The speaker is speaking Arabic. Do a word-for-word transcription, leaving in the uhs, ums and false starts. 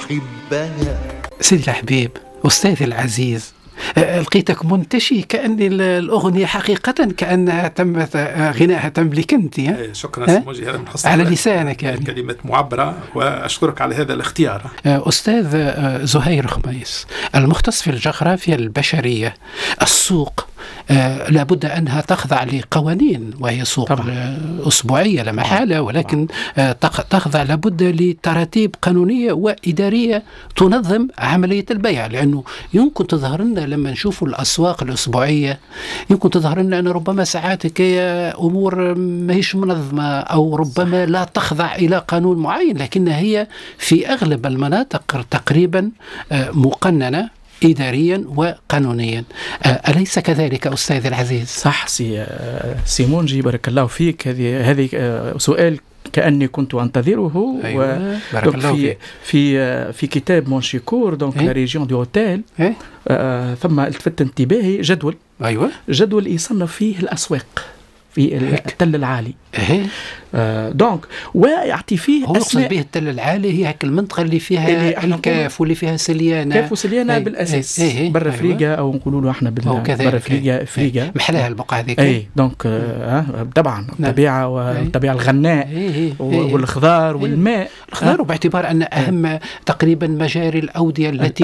أحبها. سيدي الحبيب، أستاذي العزيز، لقيتك منتشي كأن الأغنية حقيقة كأنها تم غناها تملك أنت. شكرا سموجي، هذا على لسانك يعني. كلمة معبرة، وأشكرك على هذا الاختيار. أستاذ زهير خميس، المختص في الجغرافيا البشرية، السوق آه لابد أنها تخضع لقوانين، وهي سوق طبعا. أسبوعية لا محالة، ولكن آه تخضع لابد لتراتيب قانونية وإدارية تنظم عملية البيع، لأنه يمكن تظهر لنا لما نشوف الأسواق الأسبوعية يمكن تظهر لنا أن ربما ساعات أمور ما هيش منظمة، أو ربما لا تخضع إلى قانون معين، لكنها هي في أغلب المناطق تقريبا آه مقننة إداريا وقانونيا. أليس كذلك أستاذ العزيز؟ صح سي سيمونجي، بارك الله فيك. هذه هذه سؤال كأني كنت أنتظره. أيوة. بارك الله في في في كتاب مونشيكور دونك لا ريجيون دو اوتيل ثم التفت انتباهي جدول. أيوة. جدول يصنف فيه الأسواق في التل العالي. آه دونك ويعطي فيه هو أسماء به التل العالي، هي هيك المنطقة اللي فيها الكاف واللي فيها سليانة. كاف وسليانة بالأساس برا فريقة، أو نقولوا له احنا برا فريقة فريقة محلاها البقعة ذيك. أي دونك آه طبعا الطبيعة والطبيعة الغناء والخضار والماء. الخضار، وباعتبار أن أهم تقريبا مجاري الأودية التي